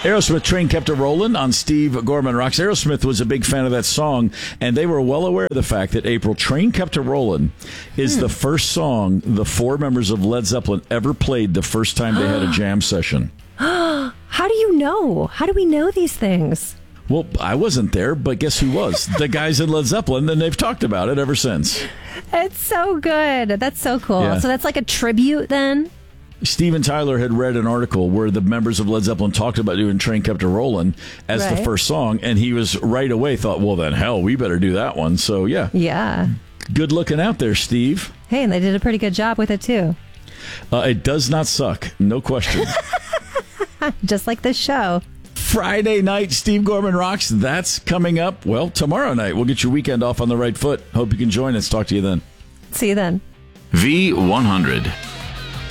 Aerosmith, Train Kept a Rollin' on Steve Gorman Rocks. Aerosmith was a big fan of that song, and they were well aware of the fact that April, Train Kept a Rollin' is the first song the four members of Led Zeppelin ever played the first time they had a jam session. How do you know? How do we know these things? Well, I wasn't there, but guess who was? The guys in Led Zeppelin, and they've talked about it ever since. It's so good. That's so cool. Yeah. So that's like a tribute then? Steven Tyler had read an article where the members of Led Zeppelin talked about doing Train Kept a Rollin' as the Right. first song, and he was right away thought, well, then hell, we better do that one. So, yeah. Yeah. Good looking out there, Steve. Hey, and they did a pretty good job with it too. It does not suck, no question. Just like this show. Friday night, Steve Gorman Rocks. That's coming up, well, tomorrow night. We'll get your weekend off on the right foot. Hope you can join us. Talk to you then. See you then. V100.